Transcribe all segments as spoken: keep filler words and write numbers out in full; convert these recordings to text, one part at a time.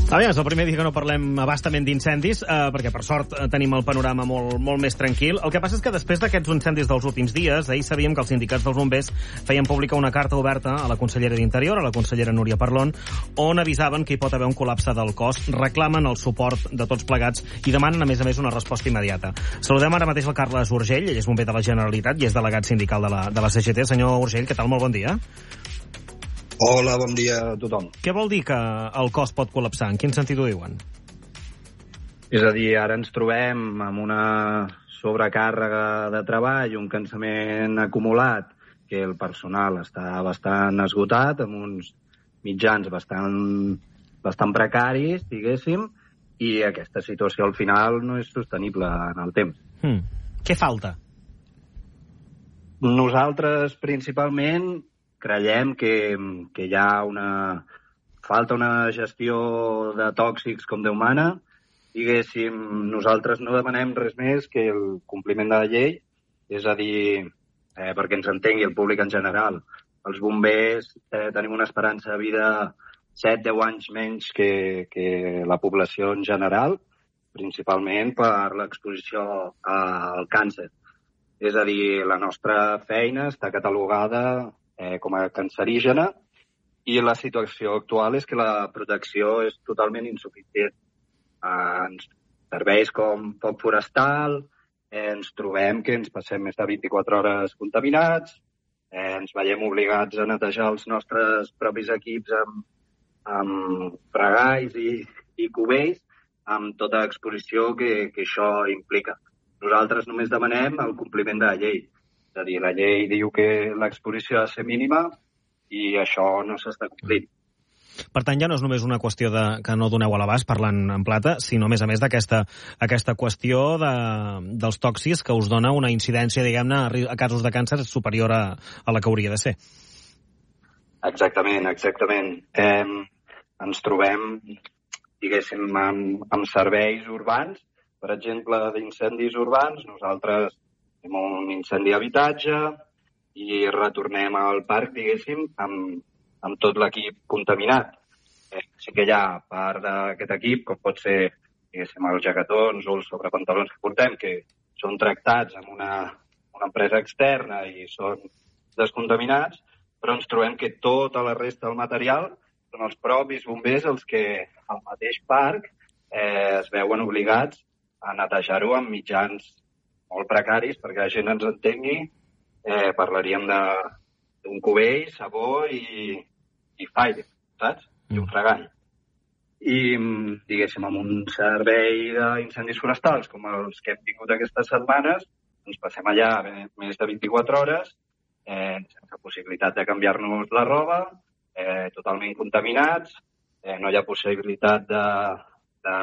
Aviam, és el primer dia que no parlem abastament d'incendis, eh, perquè per sort eh, tenim el panorama molt, molt més tranquil. El que passa és que després d'aquests incendis dels últims dies, ahir sabíem que els sindicats dels bombers feien pública una carta oberta a la consellera d'Interior, a la consellera Núria Parlon, on avisaven que hi pot haver un col·lapse del cos, reclamen el suport de tots plegats i demanen, a més a més, una resposta immediata. Saludem ara mateix el Carles Urgell, ell és bomber de la Generalitat i és delegat sindical de la, de la C G T. Senyor Urgell, què tal? Molt bon dia. Hola, bon dia a tothom. Què vol dir que el cos pot col·lapsar? En quin sentit ho diuen? És a dir, ara ens trobem amb una sobrecàrrega de treball, un cansament acumulat, que el personal està bastant esgotat, amb uns mitjans bastant, bastant precaris, diguéssim, i aquesta situació al final no és sostenible en el temps. Hmm. Què falta? Nosaltres, principalment, creiem que, que hi ha una... falta una gestió de tòxics com Déu mana. Diguéssim, nosaltres no demanem res més que el compliment de la llei, és a dir, eh, perquè ens entengui el públic en general. Els bombers eh, tenim una esperança de vida set a deu anys menys que, que la població en general, principalment per l'exposició al càncer. És a dir, la nostra feina està catalogada Eh, com a cancerígena, i la situació actual és que la protecció és totalment insuficient. Eh, ens serveis com foc forestal, eh, ens trobem que ens passem més de vint-i-quatre hores contaminats, eh, ens veiem obligats a netejar els nostres propis equips amb, amb fregais i, i cubells, amb tota exposició que, que això implica. Nosaltres només demanem el compliment de la llei. És a dir, la llei diu que l'exposició ha de ser mínima i això no s'està complint. Per tant, ja no és només una qüestió de que no doneu a l'abast parlant en plata, sinó, a més a més, d'aquesta aquesta qüestió de, dels tòxics que us dona una incidència, diguem-ne, a casos de càncer superior a, a la que hauria de ser. Exactament, exactament. Eh, ens trobem, diguéssim, amb, amb serveis urbans, per exemple, d'incendis urbans. Nosaltres fem un incendi d'habitatge i retornem al parc, diguéssim, amb, amb tot l'equip contaminat. Eh, sí que hi ha part d'aquest equip, com pot ser, diguéssim, els jaquetons o els sobrepantalons que portem, que són tractats amb una, una empresa externa i són descontaminats, però ens trobem que tota la resta del material són els propis bombers els que al mateix parc eh, es veuen obligats a netejar-ho amb mitjans molt precaris, perquè la gent ens entengui. Eh, parlaríem d'un cubell, sabó i, i fire, saps? I un fregall. I, diguéssim, amb un servei d'incendis forestals, com els que hem tingut aquestes setmanes, ens passem allà més de vint-i-quatre hores, eh, sense possibilitat de canviar-nos la roba, eh, totalment contaminats, eh, no hi ha possibilitat de... de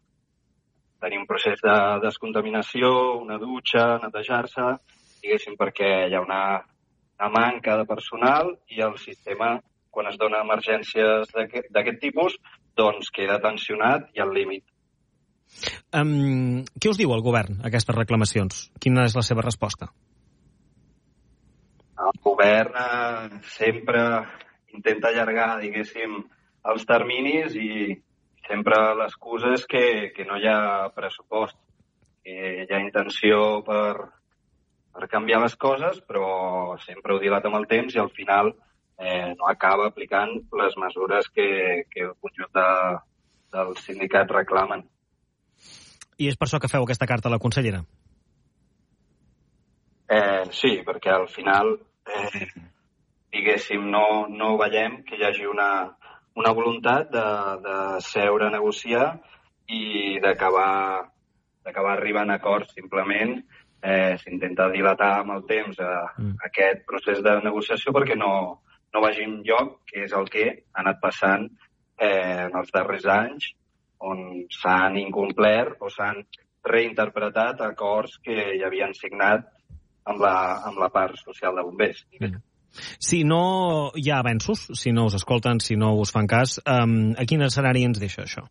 tenir un procés de descontaminació, una dutxa, netejar-se, diguéssim, perquè hi ha una, una manca de personal i el sistema, quan es dona emergències d'aquest tipus, doncs queda tensionat i al límit. Um, què us diu el govern, aquestes reclamacions? Quina és la seva resposta? El govern eh, sempre intenta allargar, diguéssim, els terminis i sempre l'excusa és que, que no hi ha pressupost, que hi ha intenció per, per canviar les coses, però sempre ho dilata amb el temps i al final eh, no acaba aplicant les mesures que, que el conjunt de, dels sindicats reclamen. I és per això que feu aquesta carta a la consellera? Eh, sí, perquè al final, eh, diguéssim, no, no veiem que hi hagi una... una voluntat de, de seure a negociar i d'acabar d'acabar arribant a acords. Simplement eh, s'intenta dilatar amb el temps a, mm. aquest procés de negociació perquè no, no vagi enlloc, que és el que ha anat passant eh, en els darrers anys, on s'han incomplert o s'han reinterpretat acords que hi havien signat amb la, amb la part social de bombers. Mm. Si no hi ha avenços, si no us escolten, si no us fan cas, um, a quin escenari ens deixa això?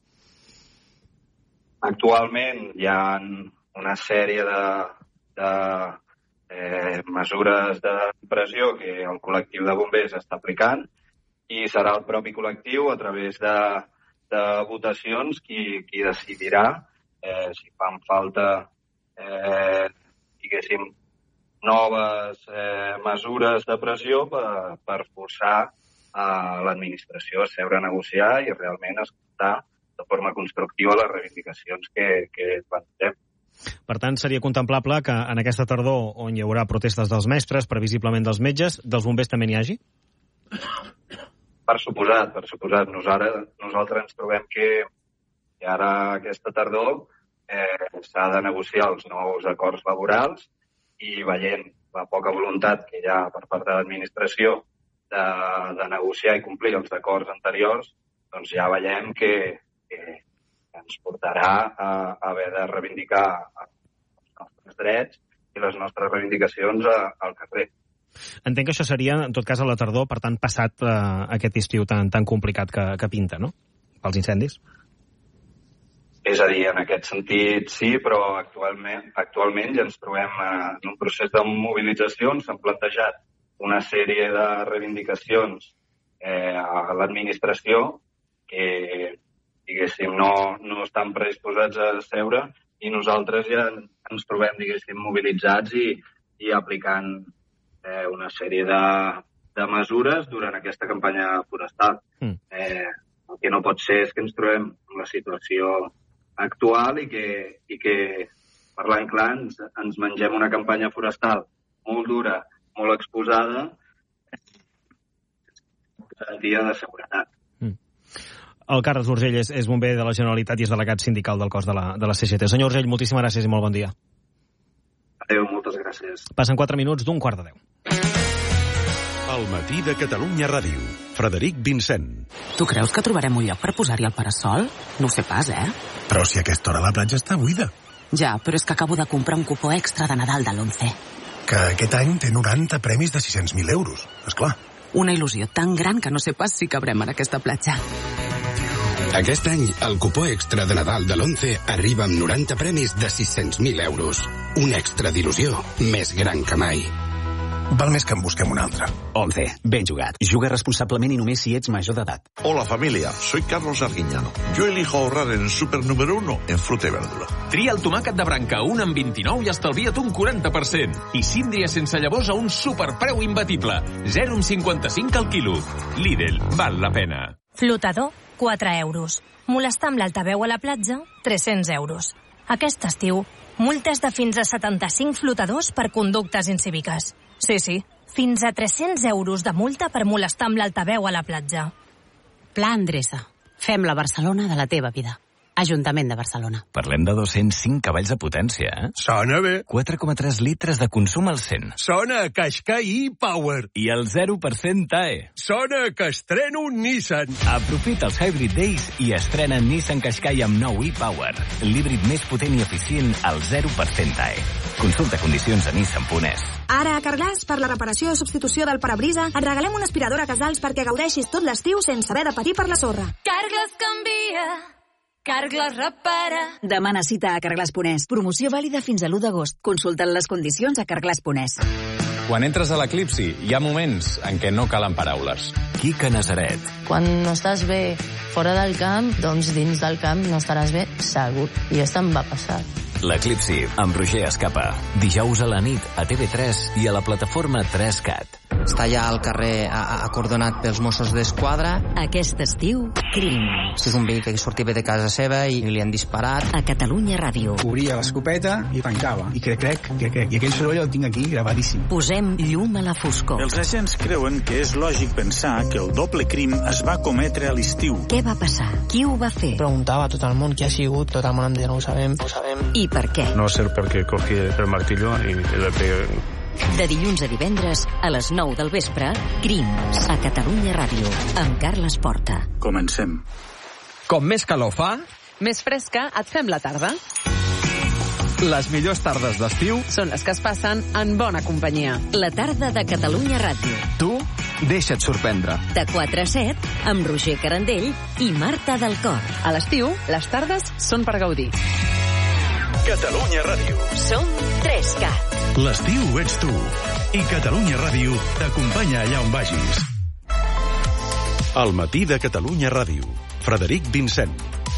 Actualment hi ha una sèrie de, de eh, mesures de pressió que el col·lectiu de bombers està aplicant i serà el propi col·lectiu, a través de, de votacions qui, qui decidirà eh, si fan falta, eh, diguéssim, noves eh, mesures de pressió per, per forçar a l'administració a seure a negociar i realment escoltar de forma constructiva les reivindicacions que, que plantegem. Per tant, seria contemplable que en aquesta tardor, on hi haurà protestes dels mestres, previsiblement dels metges, dels bombers també n'hi hagi? Per suposat, per suposat. Nosaltres, nosaltres ens trobem que, que ara aquesta tardor eh, s'ha de negociar els nous acords laborals i veient la poca voluntat que hi ha per part de l'administració de, de negociar i complir els acords anteriors, doncs ja veiem que, que ens portarà a, a haver de reivindicar els nostres drets i les nostres reivindicacions a, al carrer. Entenc que això seria, en tot cas, a la tardor, per tant, passat eh, aquest estiu tan, tan complicat que, que pinta, no?, pels incendis. És a dir, en aquest sentit sí, però actualment, actualment ja ens trobem en un procés de mobilització on s'han plantejat una sèrie de reivindicacions eh, a l'administració que, diguéssim, no, no estan predisposats a seure i nosaltres ja ens trobem, diguéssim, mobilitzats i, i aplicant eh, una sèrie de, de mesures durant aquesta campanya forestal. Mm. Eh, el que no pot ser és que ens trobem en la situació actual i que, i que parlant clar, ens, ens mengem una campanya forestal molt dura, molt exposada, dia de seguretat. Mm. El Carles Urgell és, és bomber de la Generalitat i és delegat sindical del cos de la, de la C G T. Senyor Urgell, moltíssimes gràcies i molt bon dia. Adéu, moltes gràcies. Passen quatre minuts d'un quart de deu. El matí de Catalunya Ràdio. Frederic Vincent. Tu creus que trobarem un lloc per posar-hi el parasol? No ho sé pas, eh? Però si a aquesta hora la platja està buida. Ja, però és que acabo de comprar un cupó extra de Nadal de l'Once. Que aquest any té noranta premis de sis-cents mil euros, esclar. Una il·lusió tan gran que no sé pas si cabrem en aquesta platja. Aquest any, el cupó extra de Nadal de l'Once arriba amb noranta premis de sis-cents mil euros. Un extra d'il·lusió més gran que mai. Val més que en busquem un altre. Once, ben jugat. Juga responsablement i només si ets major d'edat. Hola familia, soy Carlos Arguiñano. Yo elijo ahorrar en el súper número uno en fruta y verdura. Tria el tomàquet de branca, un amb vint-i-nou i estalvia't un quaranta per cent. I síndria sense llavors a un superpreu imbatible. zero coma cinquanta-cinc al quilo. Lidl, val la pena. Flotador, quatre euros. Molestar amb l'altaveu a la platja, tres-cents euros. Aquest estiu, multes de fins a setanta-cinc flotadors per conductes incíviques. Sí, sí, fins a tres-cents euros de multa per molestar amb l'altaveu a la platja. Pla Endreça. Fem la Barcelona de la teva vida. Ajuntament de Barcelona. Parlem de dos-cents cinc cavalls de potència, eh? Sona bé. quatre coma tres litres de consum al cent. Sona a Qashqai e-Power. I el zero per cent T A E. Sona que estreno un Nissan. Aprofita els Hybrid Days i estrena Nissan Qashqai amb nou e-Power. L'híbrid més potent i eficient al zero per cent T A E. Consulta condicions a nissan punt es. Ara a Carglass, per la reparació o substitució del parabrisa, et regalem una aspiradora Casals perquè gaudeixis tot l'estiu sense haver de patir per la sorra. Carglass canvia, Carglass repara. Demana cita a Carglass punt es. Promoció vàlida fins a l'u d'agost. Consulta'n les condicions a Carglass punt es. Quan entres a l'Eclipsi, hi ha moments en què no calen paraules. Quica Nazaret. Quan no estàs bé fora del camp, doncs dins del camp no estaràs bé segur. I això em va passar. L'Eclipsi, amb Roger Escapa. Dijous a la nit a T V tres i a la plataforma tres cat. Està ja al carrer acordonat pels Mossos d'Esquadra. Aquest estiu, crim. És un veí que sortia de casa seva i li han disparat. A Catalunya Ràdio. Obria l'escopeta i tancava. I crec, crec, crec, crec. I aquell soroll el tinc aquí gravadíssim. Posem llum a la foscor. Els agents creuen que és lògic pensar que el doble crim es va cometre a l'estiu. Què va passar? Qui ho va fer? Preguntava a tot el món qui ha sigut, tot el món em deia no ho sabem, no ho sabem. I per què? No sé perquè cogí el martillo i le pegué. De dilluns a divendres, a les nou del vespre, Crims, a Catalunya Ràdio, amb Carles Porta. Comencem. Com més calor fa, més fresca et fem la tarda. Les millors tardes d'estiu són les que es passen en bona companyia. La tarda de Catalunya Ràdio. Tu deixa't sorprendre. De quatre a set, amb Roger Carandell i Marta del Cor. A l'estiu, les tardes són per gaudir. Catalunya Ràdio. Som tres cat. L'estiu ets tu. I Catalunya Ràdio t'acompanya allà on vagis. El matí de Catalunya Ràdio. Frederic Vincent.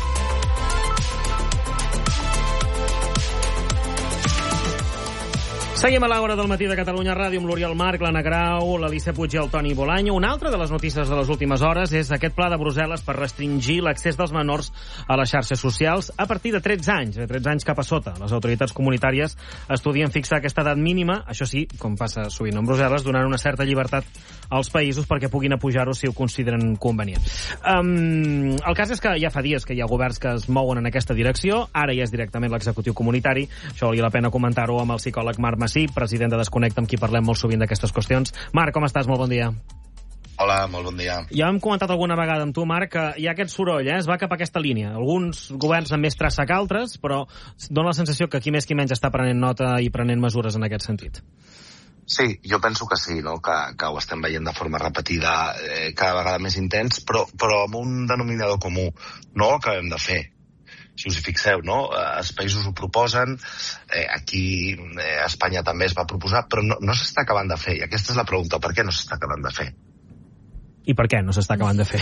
Seguim a l'hora del matí de Catalunya Ràdio amb l'Oriol Marc, l'Anna Grau, l'Alicia Puig i el Toni Bolaño. Una altra de les notícies de les últimes hores és aquest pla de Brussel·les per restringir l'accés dels menors a les xarxes socials a partir de tretze anys, de tretze anys cap a sota. Les autoritats comunitàries estudien fixar aquesta edat mínima, això sí, com passa sovint en Brussel·les, donant una certa llibertat als països perquè puguin apujar-ho si ho consideren convenient. Um, el cas és que ja fa dies que hi ha governs que es mouen en aquesta direcció, ara ja és directament l'executiu comunitari, això valia la pena comentar-ho amb el psicòleg Marc Massí, president de Desconnecta, amb qui parlem molt sovint d'aquestes qüestions. Marc, com estàs? Molt bon dia. Hola, molt bon dia. Ja hem comentat alguna vegada amb tu, Marc, que hi ha aquest soroll, eh? Es va cap a aquesta línia. Alguns governs amb més traça que altres, però dona la sensació que qui més qui menys està prenent nota i prenent mesures en aquest sentit. Sí, jo penso que sí, no? que, que ho estem veient de forma repetida, eh, cada vegada més intens, però, però amb un denominador comú. No ho acabem de fer. Si us hi fixeu, no? Els països ho proposen, eh, aquí eh, a Espanya també es va proposar, però no, no s'està acabant de fer. I aquesta és la pregunta, per què no s'està acabant de fer? I per què no s'està acabant de fer?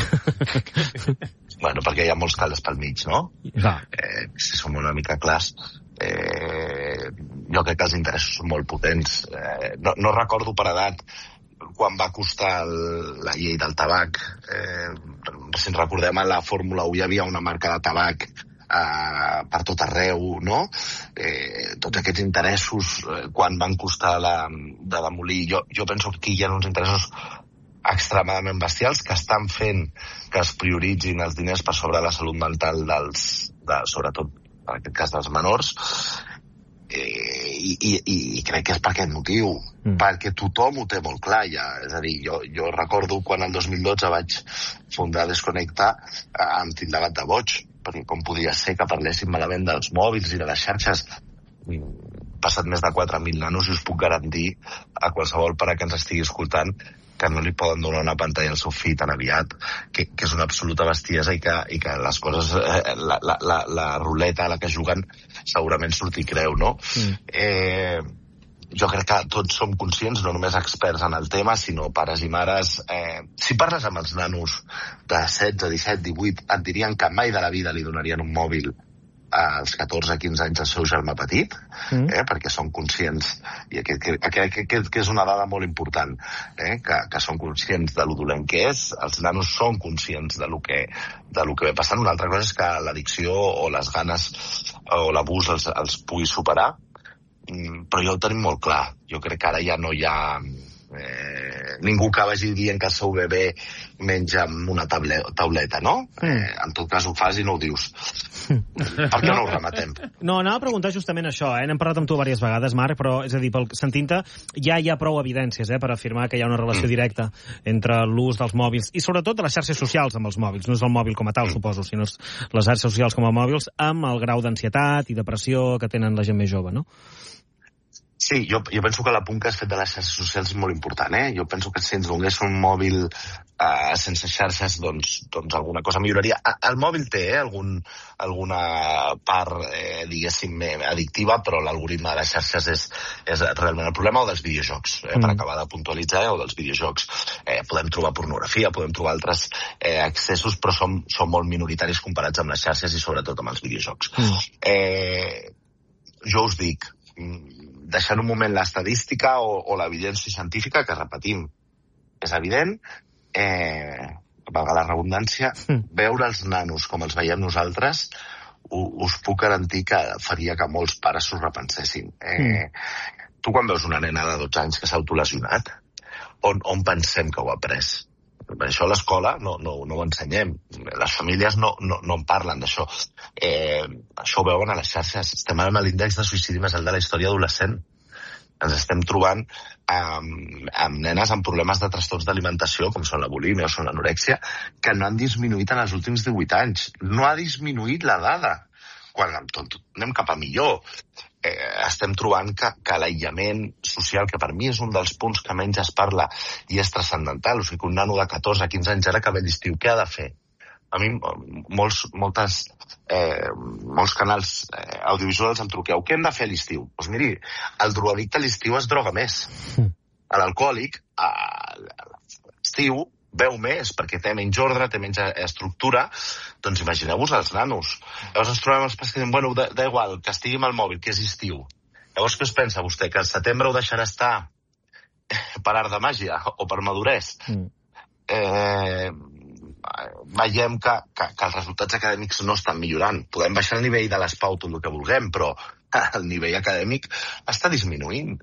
Bueno, perquè hi ha molts caldes pel mig, no? Ja. Eh, si som una mica clars, eh, jo crec que els interessos són molt potents. Eh, no, no recordo per edat quan va costar el, la llei del tabac. Eh, si ens recordem, a la Fórmula u hi havia una marca de tabac Uh, per tot arreu, no? Eh, tots aquests interessos, eh, quan van costar la, de demolir, jo, jo penso que aquí hi ha uns interessos extremadament bestials que estan fent que es prioritzin els diners per sobre la salut mental dels, de, sobretot en aquest cas dels menors, eh, i, i, i crec que és per aquest motiu, mm. perquè tothom ho té molt clar ja. És a dir, jo, jo recordo quan el dos mil dotze vaig fundar Desconnecta, eh, em tindavat de boig, perquè com podia ser que parléssim malament dels mòbils i de les xarxes. Passat més de quatre mil nanos i us puc garantir a qualsevol pare que ens estigui escoltant que no li poden donar una pantalla al seu fill tan aviat, que, que és una absoluta bestiesa i que, i que les coses, eh, la, la, la, la ruleta a la que juguen segurament surti creu, no? Mm. Eh, jo crec que tots som conscients, no només experts en el tema, sinó pares i mares. Eh, si parles amb els nanos de setze, disset, divuit, et dirien que mai de la vida li donarien un mòbil als catorze quinze anys al seu germà petit, mm. eh, perquè són conscients, i aquest, que, que, que, que és una dada molt important, eh, que, que són conscients de lo dolent que és, els nanos són conscients de lo que, de lo que ve passant. Una altra cosa és que l'addicció o les ganes o l'abús els, els pugui superar, però jo ho tenim molt clar. Jo crec que ara ja no hi ha eh, ningú que vagi dient que el seu bebè menja amb una table, tauleta, no? Eh, en tot cas ho fas i no ho dius. Per què no ho rematem? No, anava a preguntar justament això, eh? N'hem parlat amb tu diverses vegades, Marc, però, és a dir, pel sentint-te, ja hi ha prou evidències, eh, per afirmar que hi ha una relació directa entre l'ús dels mòbils i sobretot de les xarxes socials amb els mòbils. No és el mòbil com a tal, suposo, sinó les xarxes socials com a mòbils, amb el grau d'ansietat i depressió que tenen la gent més jove, no? Sí, jo, jo penso que l'apunt que has fet de les xarxes socials és molt important, eh? Jo penso que si ens donés un mòbil eh, sense xarxes, doncs, doncs alguna cosa milloraria. El mòbil té eh, algun, alguna part, eh, diguéssim, addictiva, però l'algoritme de les xarxes és, és realment el problema, o dels videojocs, eh, mm. per acabar de puntualitzar, eh, o dels videojocs. Eh, podem trobar pornografia, podem trobar altres eh, accessos, però som, som molt minoritaris comparats amb les xarxes i sobretot amb els videojocs. Mm. Eh, jo us dic, deixant un moment l'estadística o, o l'evidència científica, que repetim, és evident, eh, valga la redundància, mm. veure els nanos com els veiem nosaltres, u, us puc garantir que faria que molts pares s'ho repensessin. Eh, mm. Tu quan veus una nena de dotze anys que s'ha autolesionat, on, on pensem que ho ha après? Per això a l'escola no, no, no ho ensenyem. Les famílies no, no, no en parlen d'això. Eh, això ho veuen a les xarxes. Estem amb l'índex de suïcidi més alt de la història adolescent. Ens estem trobant amb, amb nenes amb problemes de trastorns d'alimentació, com són la bulímia o són l'anorèxia, que no han disminuït en els últims divuit anys. No ha disminuït la dada. Quan anem cap a millor. Eh, estem trobant que, que l'aïllament social, que per mi és un dels punts que menys es parla i és transcendental, o sigui que un nano de catorze quinze anys ara que ve l'estiu, què ha de fer? A mi molts, moltes, eh, molts canals eh, audiovisuals em truqueu, què hem de fer a l'estiu? Doncs miri, el drogadicte a l'estiu es droga més. A l'alcohòlic, a l'estiu, veu més, perquè té menys ordre, té menys estructura, doncs imagineu-vos els nanos. Llavors ens trobem els pares que diuen, bueno, da, da igual, que estigui amb el mòbil, que és estiu. Llavors què us pensa vostè? Que al setembre ho deixarà estar per art de màgia o per madurez? Mm. Eh, veiem que, que, que els resultats acadèmics no estan millorant. Podem baixar el nivell de l'S P A U tot el que vulguem, però el nivell acadèmic està disminuint.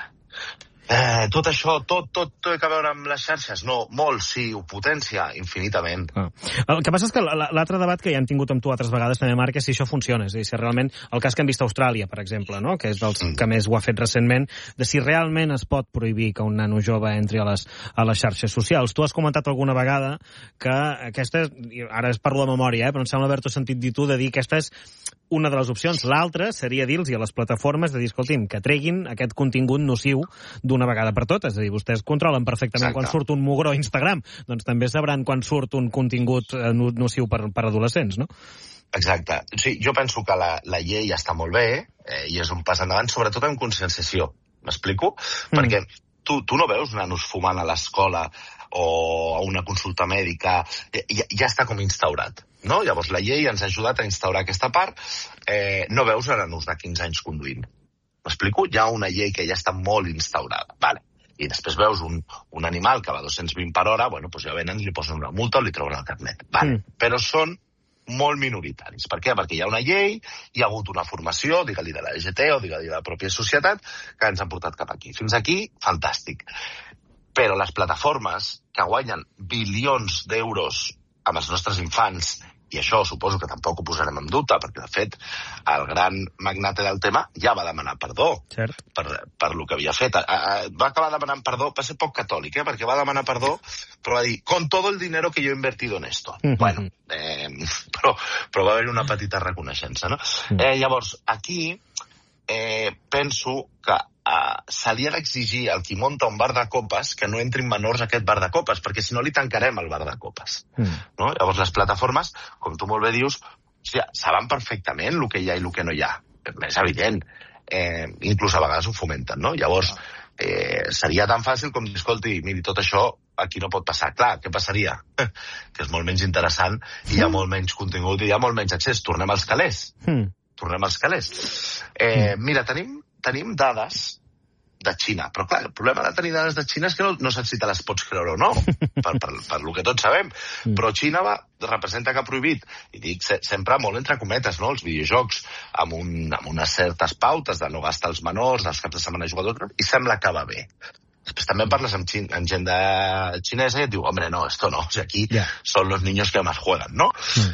Eh, tot això, tot, tot, tot té a veure amb les xarxes? No, molt, sí, ho potència infinitament. Ah. El que passa és que l'altre debat que ja hem tingut amb tu altres vegades també, Marc, és si això funciona, és a dir, si realment el cas que hem vist a Austràlia, per exemple, no? Que és dels mm. que més ho ha fet recentment, de si realment es pot prohibir que un nano jove entri a les, a les xarxes socials. Tu has comentat alguna vegada que aquesta, ara es parlo de memòria, eh, però em sembla haver-t'ho sentit dir tu, de dir que aquesta és una de les opcions. L'altra seria dir-los a les plataformes de dir, escolti'm, que treguin aquest contingut nociu d'una vegada per totes. És a dir, vostès controlen perfectament Exacte. Quan surt un mugró a Instagram, doncs també sabran quan surt un contingut nociu per, per adolescents, no? Exacte. Sí, jo penso que la, la llei està molt bé eh, i és un pas endavant, sobretot en conscienciació. M'explico? Mm. Perquè tu, tu no veus nanos fumant a l'escola o a una consulta mèdica, ja, ja està com instaurat. No? Llavors la llei ens ha ajudat a instaurar aquesta part. Eh, no veus a nanos de quinze anys conduint. M'explico? Hi ha una llei que ja està molt instaurada. Vale. I després veus un, un animal que va a dos-cents vint per hora, bueno, doncs ja venen i li posen una multa o li treuen el carnet. Vale. Mm. Però són molt minoritaris. Per què? Perquè hi ha una llei, hi ha hagut una formació, digue-li de la L G T o digue-li de la pròpia societat, que ens han portat cap aquí. Fins aquí, fantàstic. Però les plataformes que guanyen bilions d'euros amb els nostres infants, i això suposo que tampoc ho posarem en dubte, perquè de fet el gran magnate del tema ja va demanar perdó Cert. per, per lo que havia fet. Va acabar demanant perdó, va ser poc catòlic, eh? Perquè va demanar perdó, però va dir, con todo el dinero que yo he invertido en esto. Mm-hmm. Bueno, eh, però, però va haver una petita reconeixença, no? Mm. Eh, llavors, aquí eh, penso que Uh, se li ha d'exigir al qui munta un bar de copes que no entrin menors a aquest bar de copes, perquè si no li tancarem el bar de copes. Mm. No? Llavors les plataformes, com tu molt bé dius, o sigui, saben perfectament el que hi ha i el que no hi ha. És evident. Eh, inclús a vegades ho fomenten, no? Llavors, eh, seria tan fàcil com dir, escolti, miri, tot això aquí no pot passar. Clar, què passaria? Que és molt menys interessant i hi ha molt menys contingut i hi ha molt menys accés. Tornem als calés. Mm. Tornem als calés. Eh, mm. Mira, tenim tenim dades de Xina, però clar, el problema de tenir dades de Xina és que no, no saps si te les pots creure o no, per, per, per lo que tots sabem, mm. però Xina va, representa que ha prohibit, i dic se, sempre molt entre cometes, no?, els videojocs amb, un, amb unes certes pautes de no gastar els menors, dels caps de setmana jugadors, i sembla que va bé. Després també parles amb, xin, amb gent de xinesa i et diu, hombre, no, esto no, o sigui, aquí yeah. son los niños que más juegan, no?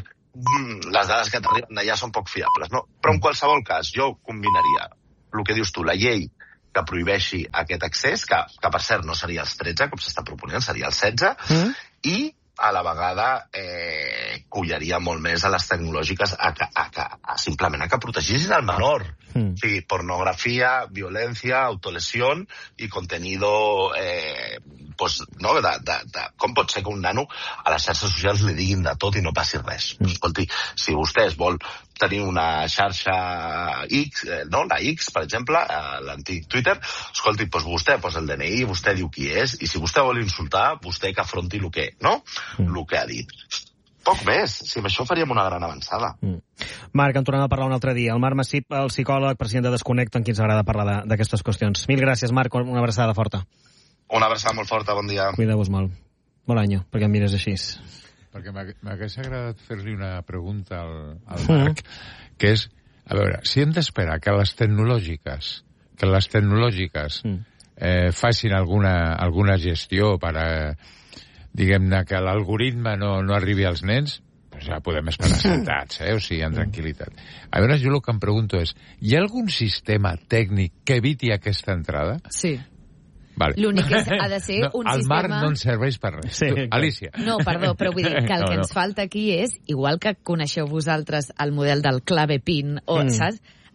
Mm. Les dades que t'arriben d'allà són poc fiables, no? Però en qualsevol cas, jo combinaria el que dius tu, la llei que prohibeixi aquest accés, que, que per cert no seria els tretze, com s'està proponent, seria els setze, mm. i a la vegada eh, collaria molt més a les tecnològiques a, a, a, a simplement a que protegissin el menor. Mm. Sí, pornografia, violència, autolesión i contenido eh, pues, no, de, de, de com pot ser que un nano a les xarxes socials li diguin de tot i no passi res. Mm. Escolti, si vostè vol tenir una xarxa X, eh, no? La X, per exemple, eh, l'antic Twitter, escolti, doncs vostè posa el D N I, vostè diu qui és, i si vostè vol insultar, vostè que afronti el que, no? Mm. El que ha dit. Poc més, si amb això faríem una gran avançada. Mm. Marc, en tornem a parlar un altre dia. El Marc Massip, el psicòleg, president de Desconnect, amb qui ens agrada parlar d'aquestes qüestions. Mil gràcies, Marc, una abraçada forta. Una abraçada molt forta, bon dia. Cuida-vos molt. Bon any, perquè em mires així. Perquè m'hagués agradat fer-li una pregunta al, al Marc, mm. que és, a veure, si hem d'esperar que les tecnològiques, que les tecnològiques mm. eh, facin alguna, alguna gestió per a, diguem-ne, que l'algoritme no, no arribi als nens, pues ja podem esperar sentats, eh? O sigui, en tranquil·litat. A veure, jo el que em pregunto és, hi ha algun sistema tècnic que eviti aquesta entrada? Sí. Vale. L'únic és, ha de ser no, un el sistema... El Marc no ens serveix per res. Sí, tu, Alicia. No, perdó, però vull dir que el no, que no. ens falta aquí és, igual que coneixeu vosaltres el model del clave PIN, o, mm. saps?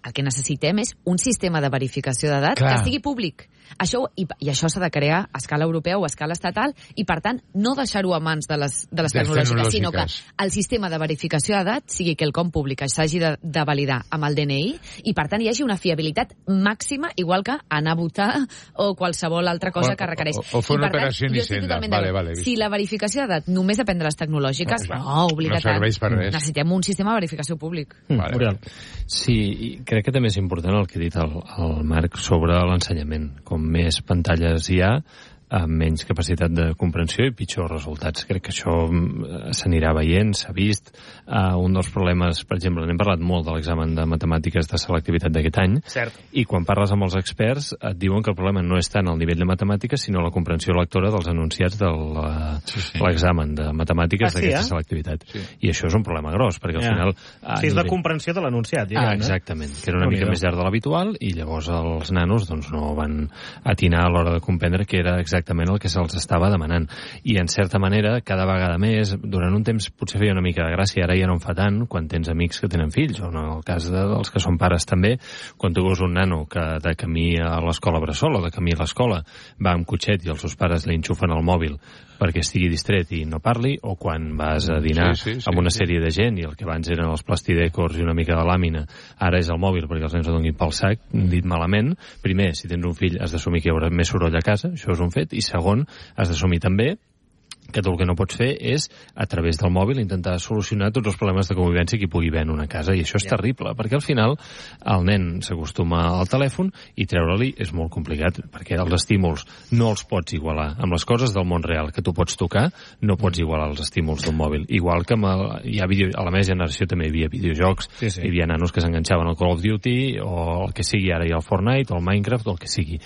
el que necessitem és un sistema de verificació d'edat Clar. que sigui públic. Això, i, I això s'ha de crear a escala europea o a escala estatal, i per tant no deixar-ho a mans de les, de les tecnològiques, sinó que el sistema de verificació d'edat sigui quelcom públic, s'hagi de, de validar amb el D N I, i per tant hi hagi una fiabilitat màxima, igual que anar a votar o qualsevol altra cosa o, que requereix. O, o fer una operació en Hisenda. Vale, vale, si la verificació d'edat només depèn de les tecnològiques, no, no obligat. No serveix per res. Necessitem un sistema de verificació públic. Mm, vale. Sí, crec que també és important el que ha dit el, el Marc sobre l'ensenyament. Com més pantalles hi ha, amb menys capacitat de comprensió i pitjors resultats. Crec que això s'anirà veient, s'ha vist. Uh, un dels problemes, per exemple, n'hem parlat molt de l'examen de matemàtiques de selectivitat d'aquest any, Cert. I quan parles amb els experts et diuen que el problema no és tant el nivell de matemàtiques, sinó la comprensió lectora dels enunciats de sí, sí. l'examen de matemàtiques ah, sí, d'aquesta eh? selectivitat. Sí. I això és un problema gros, perquè al ja. final... Sí, és nivell... la comprensió de l'enunciat, diguem, ah, exactament, que era una no mica més llarg de l'habitual, i llavors els nanos doncs, no van atinar a l'hora de comprendre que era exactament el que se'ls estava demanant. I, en certa manera, cada vegada més, durant un temps potser feia una mica de gràcia, ara ja no en fa tant, quan tens amics que tenen fills, o en el cas de, dels que són pares també, quan tu veus un nano que de camí a l'escola bressol o de camí a l'escola va amb cotxet i els seus pares li enxufen el mòbil perquè estigui distret i no parli, o quan vas a dinar sí, sí, sí, amb una sí. sèrie de gent i el que abans eren els plastidècors i una mica de làmina, ara és el mòbil perquè els nens ho donin pel sac, dit malament. Primer, si tens un fill, has d'assumir que hi haurà més soroll a casa, això és un fet, i segon, has d'assumir també que tu el que no pots fer és, a través del mòbil, intentar solucionar tots els problemes de convivència que hi pugui haver en una casa, i això és yeah. terrible, perquè al final el nen s'acostuma al telèfon i treure-li és molt complicat, perquè els estímuls no els pots igualar. Amb les coses del món real que tu pots tocar, no pots igualar els estímuls d'un mòbil. Igual que amb el, hi ha video, a la meva generació també hi havia videojocs, sí, sí. hi havia nanos que s'enganxaven al Call of Duty, o el que sigui, ara hi ha el Fortnite, o el Minecraft, o el que sigui.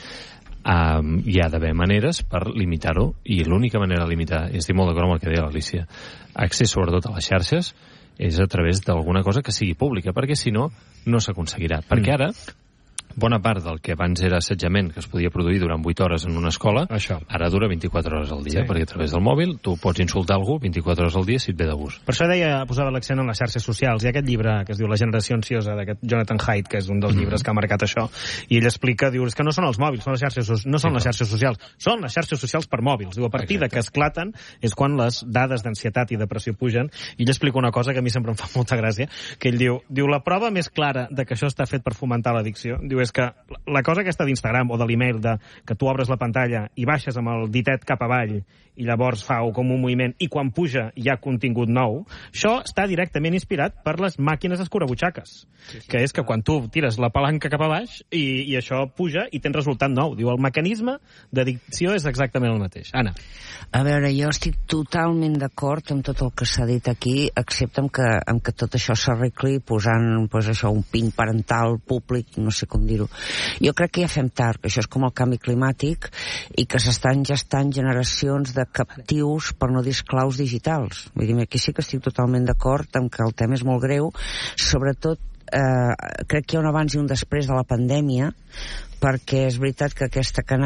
Um, hi ha d'haver maneres per limitar-ho, i l'única manera de limitar, i estic molt d'acord amb el que deia l'Alícia, accés sobretot a les xarxes és a través d'alguna cosa que sigui pública, perquè si no, no s'aconseguirà. Mm. Perquè ara, bona part del que abans era assetjament, que es podia produir durant vuit hores en una escola, Això. ara dura vint-i-quatre hores al dia, sí. perquè a través del mòbil tu pots insultar algú vint-i-quatre hores al dia si et ve de gust. Per això deia, posava l'accent en les xarxes socials. Hi ha aquest llibre que es diu La generació ansiosa, d'aquest Jonathan Haidt, que és un dels mm. llibres que ha marcat això, i ell explica, diu, és que no són els mòbils, són les xarxes, no són sí, les xarxes socials, són les xarxes socials per mòbils. Diu, a partir Exacte. de que esclaten és quan les dades d'ansietat i depressió pugen, i ell explica una cosa que a mi sempre em fa molta gràcia, que ell diu, diu la prova més clara de que això està fet per fomentar l'addicció, diu, és que la cosa aquesta d'Instagram o de l'email, de que tu obres la pantalla i baixes amb el ditet cap avall i llavors fa com un moviment i quan puja hi ha contingut nou, això està directament inspirat per les màquines escurabutxaques, sí, sí, que és que quan tu tires la palanca cap a baix i, i això puja i tens resultat nou. Diu, el mecanisme d'addicció és exactament el mateix. Anna. A veure, jo estic totalment d'acord amb tot el que s'ha dit aquí, excepte amb que, amb que tot això s'arregli posant pues, això, un pin parental públic, no sé com dir-ho. Jo crec que ja fem tard, que això és com el canvi climàtic i que s'estan gestant generacions de captius, per no dir esclaus digitals. Vull dir, aquí sí que estic totalment d'acord amb que el tema és molt greu, sobretot eh, crec que hi ha un abans i un després de la pandèmia, perquè és veritat que aquesta canalla